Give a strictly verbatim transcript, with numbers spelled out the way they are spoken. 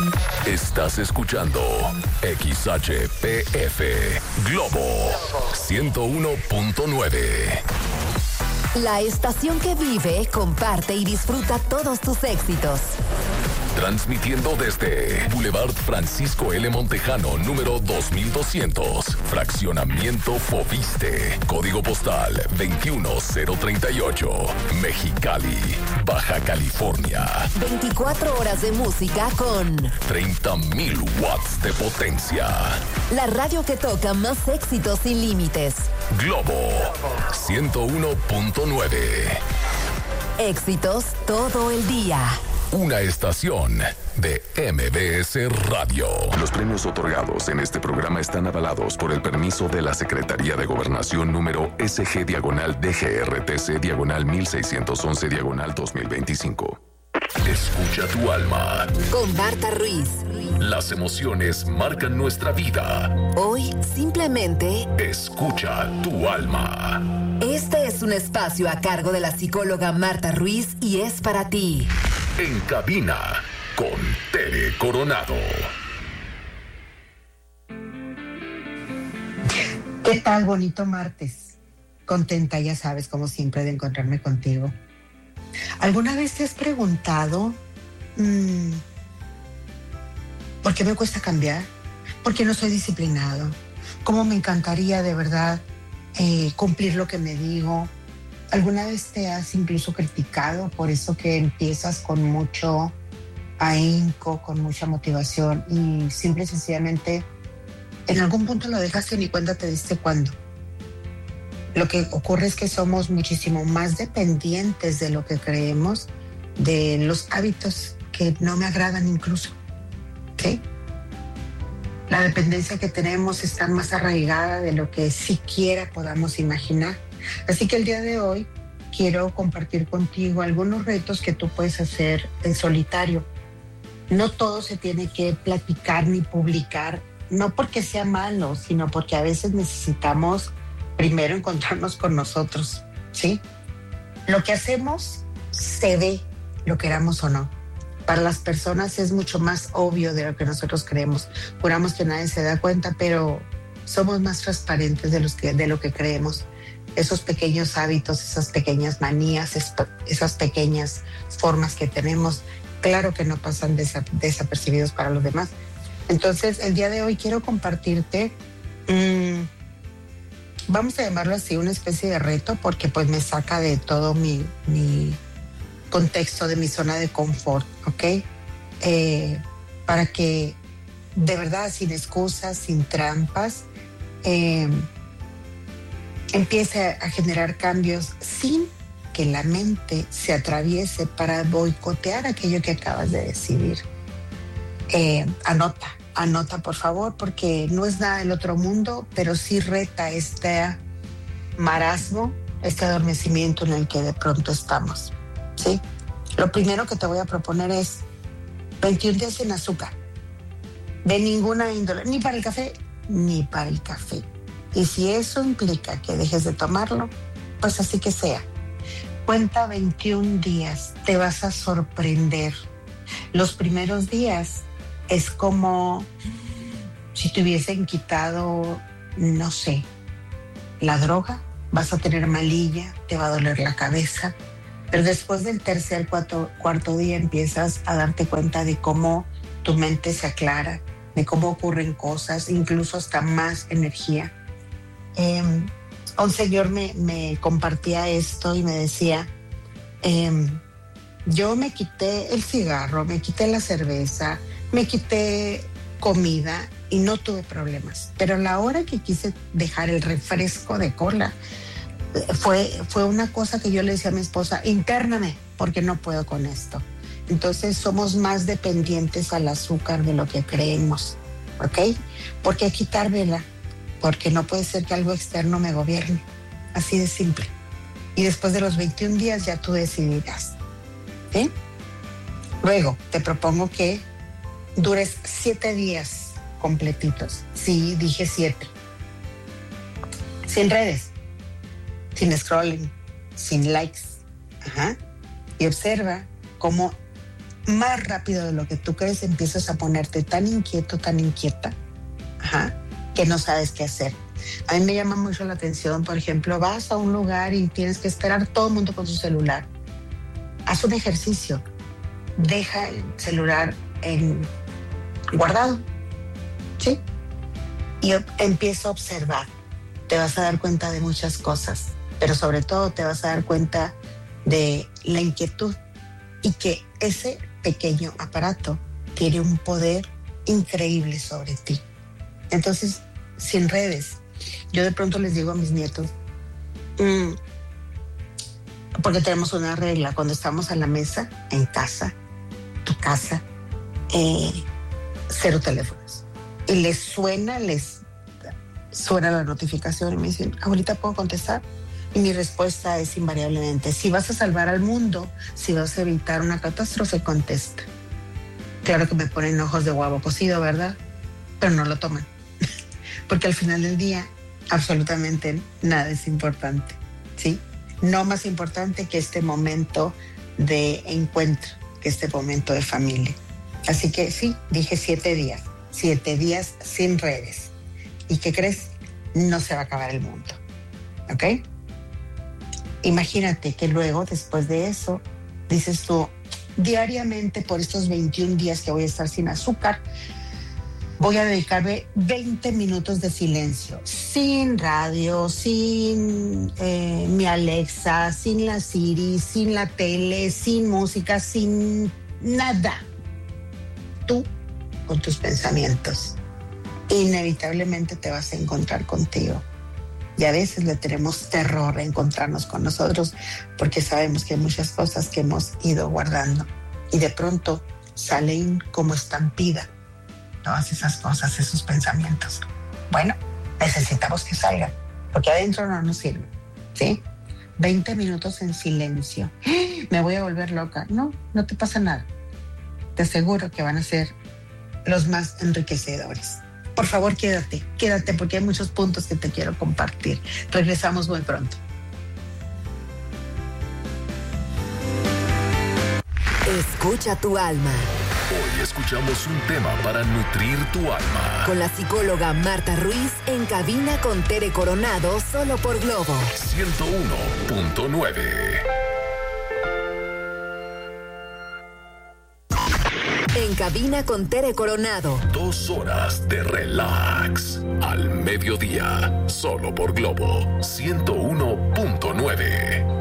Estás escuchando X H P F Globo ciento uno punto nueve. La estación que vive, comparte y disfruta todos tus éxitos. Transmitiendo desde Boulevard Francisco L. Montejano, número dos mil doscientos, Fraccionamiento Fobiste, Código Postal veintiuno cero treinta y ocho, Mexicali, Baja California. veinticuatro horas de música con treinta mil watts de potencia. La radio que toca más éxitos sin límites. Globo ciento uno punto nueve. Éxitos todo el día. Una estación de M B S Radio. Los premios otorgados en este programa están avalados por el permiso de la Secretaría de Gobernación número S G diagonal D G R T C diagonal mil seiscientos once diagonal dos mil veinticinco. Escucha tu alma. Con Marta Ruiz. Las emociones marcan nuestra vida. Hoy simplemente escucha tu alma. Este es un espacio a cargo de la psicóloga Marta Ruiz y es para ti. En cabina con Tere Coronado. ¿Qué tal? Bonito martes. Contenta, ya sabes, como siempre, de encontrarme contigo. ¿Alguna vez te has preguntado mmm, por qué me cuesta cambiar? ¿Por qué no soy disciplinado? ¿Cómo me encantaría de verdad eh, cumplir lo que me digo? ¿Alguna vez te has incluso criticado por eso que empiezas con mucho ahínco, con mucha motivación y simple y sencillamente en algún punto lo dejaste y ni cuenta te diste cuándo? Lo que ocurre es que somos muchísimo más dependientes de lo que creemos, de los hábitos que no me agradan incluso, ¿sí? La dependencia que tenemos está más arraigada de lo que siquiera podamos imaginar. Así que el día de hoy quiero compartir contigo algunos retos que tú puedes hacer en solitario. No todo se tiene que platicar ni publicar, no porque sea malo, sino porque a veces necesitamos primero encontrarnos con nosotros, ¿sí? Lo que hacemos se ve, lo queramos o no. Para las personas es mucho más obvio de lo que nosotros creemos. Juramos que nadie se da cuenta, pero somos más transparentes de, los que, de lo que creemos. Esos pequeños hábitos, esas pequeñas manías, esas pequeñas formas que tenemos, claro que no pasan desapercibidos para los demás. Entonces, el día de hoy quiero compartirte, mmm, vamos a llamarlo así, una especie de reto, porque pues me saca de todo mi, mi contexto, de mi zona de confort, ¿ok? Eh, para que de verdad, sin excusas, sin trampas, eh, empiece a generar cambios sin que la mente se atraviese para boicotear aquello que acabas de decidir. Eh, anota, anota por favor, porque no es nada del otro mundo, pero sí reta este marasmo, este adormecimiento en el que de pronto estamos, ¿sí? Lo primero que te voy a proponer es veintiún días sin azúcar, de ninguna índole, ni para el café, ni para el café. Y si eso implica que dejes de tomarlo, pues así que sea. Cuenta veintiún días, te vas a sorprender. Los primeros días es como si te hubiesen quitado, no sé, la droga. Vas a tener malilla, te va a doler la cabeza. Pero después del tercer, cuarto, cuarto día empiezas a darte cuenta de cómo tu mente se aclara, de cómo ocurren cosas, incluso hasta más energía. Eh, un señor me, me compartía esto y me decía, eh, yo me quité el cigarro, me quité la cerveza, me quité comida y no tuve problemas. Pero la hora que quise dejar el refresco de cola, fue, fue una cosa que yo le decía a mi esposa, intérname, porque no puedo con esto. Entonces somos más dependientes al azúcar de lo que creemos, ¿ok? ¿Por qué quitármela? Porque no puede ser que algo externo me gobierne. Así de simple. Y después de los veintiún días ya tú decidirás, ¿sí? Luego te propongo que dures siete días completitos. Sí, dije siete. Sin redes, sin scrolling, sin likes. Ajá. Y observa cómo más rápido de lo que tú crees, empiezas a ponerte tan inquieto, tan inquieta, ajá, que no sabes qué hacer. A mí me llama mucho la atención, por ejemplo, vas a un lugar y tienes que esperar todo el mundo con su celular. Haz un ejercicio. Deja el celular en, guardado, ¿sí? Y empieza a observar. Te vas a dar cuenta de muchas cosas, pero sobre todo te vas a dar cuenta de la inquietud y que ese pequeño aparato tiene un poder increíble sobre ti. Entonces, sin redes, yo de pronto les digo a mis nietos, mmm, porque tenemos una regla, cuando estamos a la mesa, en casa, tu casa, eh, cero teléfonos. Y les suena, les suena la notificación y me dicen, ¿ahorita puedo contestar? Y mi respuesta es invariablemente, si vas a salvar al mundo, si vas a evitar una catástrofe, contesta. Claro que me ponen ojos de huevo cocido, ¿verdad? Pero no lo toman. Porque al final del día, absolutamente nada es importante, ¿sí? No más importante que este momento de encuentro, que este momento de familia. Así que sí, dije siete días, siete días sin redes. ¿Y qué crees? No se va a acabar el mundo, ¿ok? Imagínate que luego, después de eso, dices tú, diariamente por estos veintiún días que voy a estar sin azúcar, voy a dedicarme veinte minutos de silencio, sin radio, sin eh, mi Alexa, sin la Siri, sin la tele, sin música, sin nada. Tú con tus pensamientos. Inevitablemente te vas a encontrar contigo. Y a veces le tenemos terror a encontrarnos con nosotros porque sabemos que hay muchas cosas que hemos ido guardando. Y de pronto salen como estampida todas esas cosas, esos pensamientos. Bueno, necesitamos que salgan, porque adentro no nos sirve, ¿sí? veinte minutos en silencio. Me voy a volver loca. No, no te pasa nada. Te aseguro que van a ser los más enriquecedores. Por favor, quédate, quédate, porque hay muchos puntos que te quiero compartir. Regresamos muy pronto. Escucha tu alma. Hoy escuchamos un tema para nutrir tu alma. Con la psicóloga Marta Ruiz en cabina con Tere Coronado, solo por Globo ciento uno punto nueve. En cabina con Tere Coronado. Dos horas de relax. Al mediodía, solo por Globo ciento uno punto nueve.